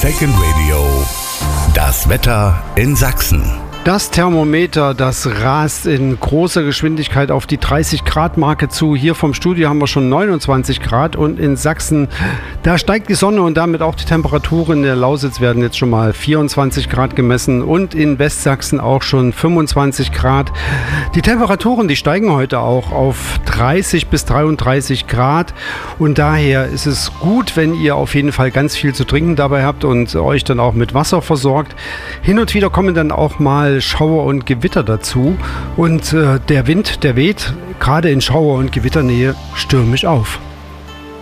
Second Radio. Das Wetter in Sachsen. Das Thermometer, das rast in großer Geschwindigkeit auf die 30-Grad-Marke zu. Hier vom Studio haben wir schon 29 Grad und in Sachsen, da steigt die Sonne und damit auch die Temperaturen. In der Lausitz werden jetzt schon mal 24 Grad gemessen und in Westsachsen auch schon 25 Grad. Die Temperaturen, die steigen heute auch auf 30 bis 33 Grad und daher ist es gut, wenn ihr auf jeden Fall ganz viel zu trinken dabei habt und euch dann auch mit Wasser versorgt. Hin und wieder kommen dann auch mal Schauer und Gewitter dazu und der Wind, der weht gerade in Schauer- und Gewitternähe stürmisch auf.